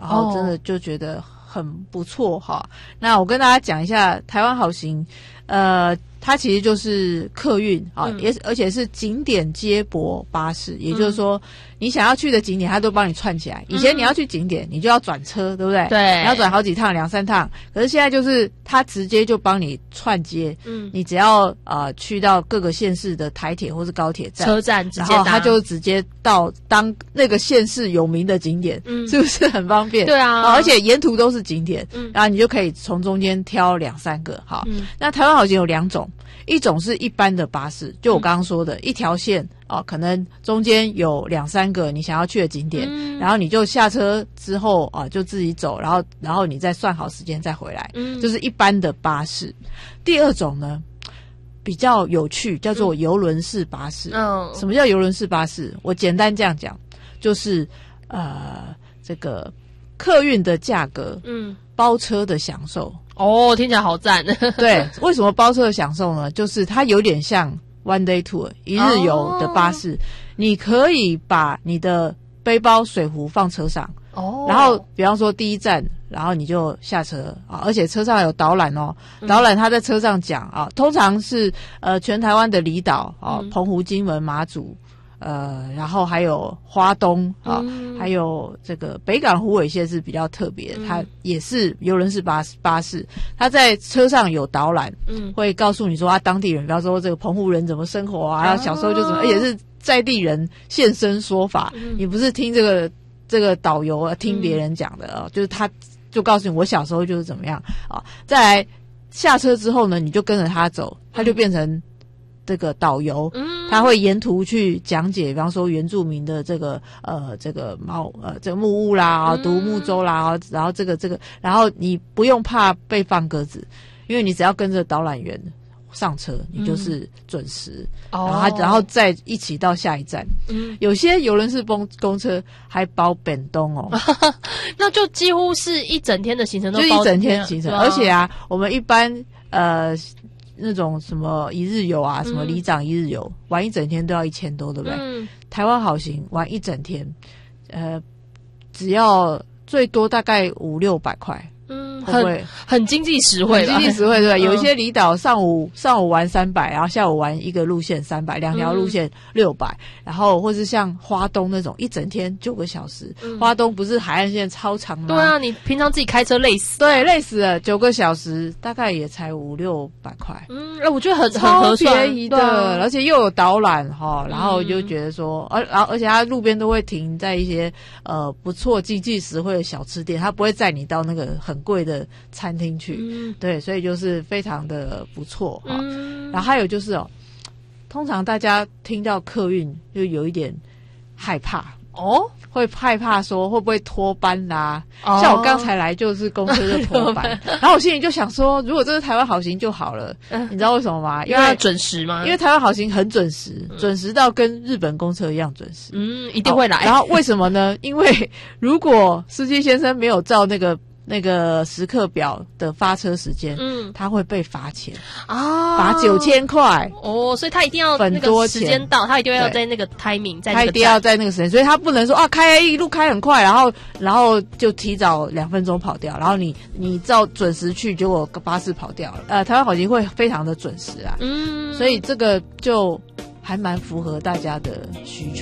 然后真的就觉得很不错哈。那我跟大家讲一下台湾好行，它其实就是客运啊，而且是景点接驳巴士，也就是说，你想要去的景点，它都帮你串起来。以前你要去景点，你就要转车，对不对？ 对， 你要转好几趟，2-3趟。可是现在就是它直接就帮你串接，你只要去到各个县市的台铁或是高铁站、 车站直接搭， 然后它就直接到当那个县市有名的景点，是不是很方便？ 对啊， 而且沿途都是景点，然后你就可以从中间挑2-3个。好，那台湾好行有2种。一种是一般的巴士，就我刚刚说的，一条线可能中间有2-3个你想要去的景点，然后你就下车之后就自己走，然后你再算好时间再回来，就是一般的巴士。第二种呢比较有趣，叫做邮轮式巴士。什么叫邮轮式巴士？我简单这样讲，就是这个客运的价格，包车的享受。 听起来好赞。 对，为什么包车的享受呢？就是它有点像 one day tour 一日游的巴士，你可以把你的背包水壶放车上，然后比方说第一站，然后你就下车而且车上有导览导览他在车上讲通常是全台湾的离岛澎湖、金门、马祖。然后还有花东还有这个北港虎尾线是比较特别的，它也是邮轮式巴士，它在车上有导览，会告诉你说当地人，比方说这个澎湖人怎么生活然后小时候就怎么，而且是在地人现身说法，你不是听这个导游听别人讲的就是他就告诉你我小时候就是怎么样再来下车之后呢，你就跟着他走，他就变成这个导游，他会沿途去讲解，比方说原住民的这个这个木屋啦，独木舟啦，然后这个，然后你不用怕被放鸽子，因为你只要跟着导览员上车，你就是准时，然后再一起到下一站。有些邮轮式公车还包便当那就几乎是一整天的行程都包， 就一整天行程，而且我们一般那种什么一日游什么里长一日游，玩一整天都要1000多，对不对？台湾好行玩一整天，只要最多大概500-600块。 很经济实惠， 很经济实惠，对吧？有一些离岛上午玩300，然后下午玩一个路线300，两条路线600，然后或是像花东那种一整天9个小时，花东不是海岸线超长吗？ 对啊，你平常自己开车累死， 对，累死了，9个小时大概也才500-600块， 我觉得很合算， 超便宜的，而且又有导览然后就觉得说，而且它路边都会停在一些不错经济实惠的小吃店，它不会载你到那个很贵的餐厅去，对，所以就是非常的不错然后还有就是通常大家听到客运就有一点害怕会害怕说会不会脱班啦，像我刚才来就是公车就脱班然后我心里就想说，如果这是台湾好行就好了，你知道为什么吗？ 因为它准时吗？ 因为台湾好行很准时，准时到跟日本公车一样准时， 一定会来。 然后为什么呢？因为如果司机先生没有照那个时刻表的发车时间，他会被罚钱罚9000块所以他一定要那个时间到，他一定要在那个 timing， 在那个他一定要在那个时间，所以他不能说一路开很快，然后就提早2分钟跑掉，然后你照准时去，结果巴士跑掉了。台湾好行会非常的准时所以这个就还蛮符合大家的需求。